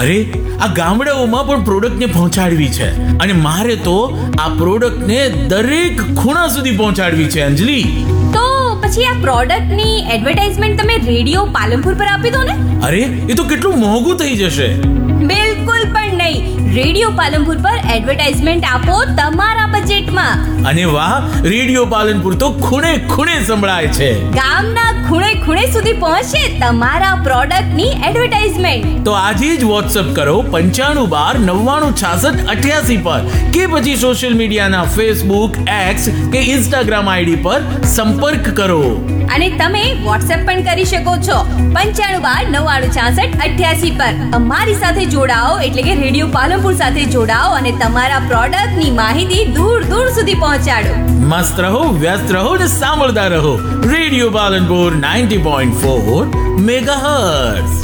અરે આ ગામડાઓમાં પણ પ્રોડક્ટને પહોંચાડવી છે અને મારે તો આ પ્રોડક્ટને દરેક ખૂણા સુધી પહોંચાડવી છે અંજલિ. તો પછી આ પ્રોડક્ટની એડવર્ટાઇઝમેન્ટ તમે રેડિયો પાલનપુર પર આપી દો ને. અરે એ તો કેટલું મોંઘું થઈ જશે. બિલકુલ પણ નહીં. રેડિયો પાલનપુર પર એડવર્ટાઇઝમેન્ટ આપો તમારા બજેટમાં. અને વાહ, રેડિયો પાલનપુર તો ખૂણે ખૂણે સંભળાય છે. ગામના ખૂણે ખૂણે સુધી પહોંચે તમારા પ્રોડક્ટની એડવર્ટાઇઝમેન્ટ. તો આજે જ વોટ્સએપ કરો 9512 996688 પર કે પછી સોશિયલ મીડિયાના ફેસબુક, એક્સ કે ઇન્સ્ટાગ્રામ આઈડી પર સંપર્ક કરો. અને તમે વોટ્સએપ પણ કરી શકો છો 9512 996688 પર. અમારી સાથે જોડાઓ એટલે કે રેડિયો પાલનપુર સાથે જોડાઓ અને તમારા પ્રોડક્ટની માહિતી દૂર દૂર સુધી પહોંચાડો. મસ્ત રહો, વ્યસ્ત રહો અને સાંભળતા રહો રેડિયો પાલનપુર 90.4 મેગાહર્ટ્ઝ.